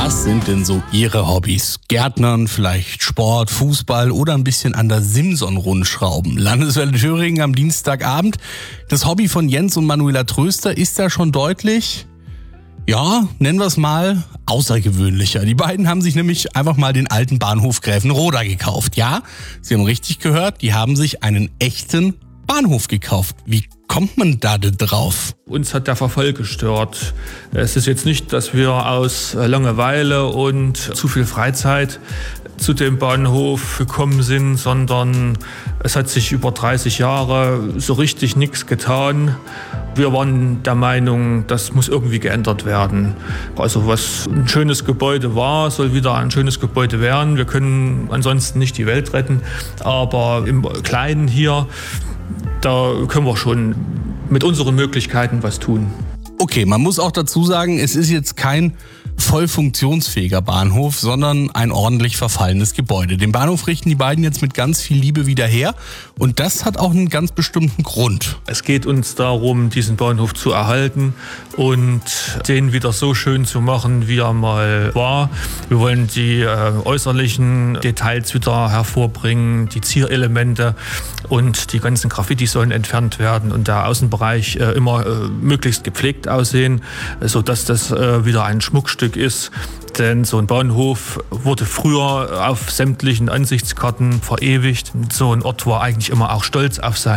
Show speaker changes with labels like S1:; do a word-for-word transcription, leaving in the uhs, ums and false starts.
S1: Was sind denn so Ihre Hobbys? Gärtnern, vielleicht Sport, Fußball oder ein bisschen an der Simson rumschrauben? Landeswelle Thüringen am Dienstagabend. Das Hobby von Jens und Manuela Tröster ist da schon deutlich, ja, nennen wir es mal, außergewöhnlicher. Die beiden haben sich nämlich einfach mal den alten Bahnhof Gräfenroda gekauft. Ja, Sie haben richtig gehört, die haben sich einen echten Bahnhof gekauft. Wie kommt man da denn drauf?
S2: Uns hat der Verfall gestört. Es ist jetzt nicht, dass wir aus Langeweile und zu viel Freizeit zu dem Bahnhof gekommen sind, sondern es hat sich über dreißig Jahre so richtig nichts getan. Wir waren der Meinung, das muss irgendwie geändert werden. Also was ein schönes Gebäude war, soll wieder ein schönes Gebäude werden. Wir können ansonsten nicht die Welt retten, aber im Kleinen hier, da können wir schon mit unseren Möglichkeiten was tun.
S1: Okay, man muss auch dazu sagen, es ist jetzt kein voll funktionsfähiger Bahnhof, sondern ein ordentlich verfallenes Gebäude. Den Bahnhof richten die beiden jetzt mit ganz viel Liebe wieder her und das hat auch einen ganz bestimmten Grund.
S2: Es geht uns darum, diesen Bahnhof zu erhalten und den wieder so schön zu machen, wie er mal war. Wir wollen die äh, äußerlichen Details wieder hervorbringen, die Zierelemente und die ganzen Graffiti sollen entfernt werden und der Außenbereich äh, immer äh, möglichst gepflegt aussehen, sodass das äh, wieder ein Schmuckstück ist. Denn so ein Bahnhof wurde früher auf sämtlichen Ansichtskarten verewigt. So ein Ort war eigentlich immer auch stolz auf sein